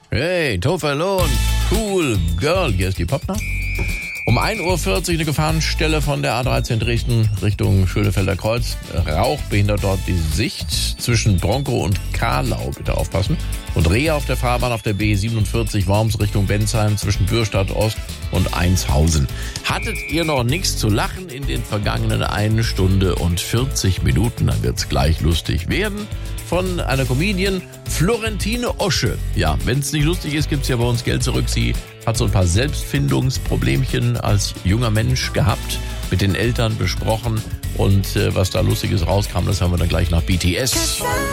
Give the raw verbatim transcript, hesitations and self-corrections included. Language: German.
Hey, Tofalon, cool girl. Hier ist die Popnacht. Um ein Uhr vierzig eine Gefahrenstelle von der A dreizehn Dresden Richtung Schönefelder Kreuz. Rauch behindert dort die Sicht zwischen Bronkow und Kahlau. Bitte aufpassen. Und Rehe auf der Fahrbahn auf der B siebenundvierzig Worms Richtung Bensheim zwischen Bürstadt Ost und Einshausen. Hattet ihr noch nichts zu lachen in den vergangenen eine Stunde und vierzig Minuten? Dann wird's gleich lustig werden. Von einer Comedian Florentine Osche. Ja, wenn es nicht lustig ist, gibt's ja bei uns Geld zurück. Sie hat so ein paar Selbstfindungsproblemchen als junger Mensch gehabt, mit den Eltern besprochen und äh, was da Lustiges rauskam, das haben wir dann gleich nach B T S.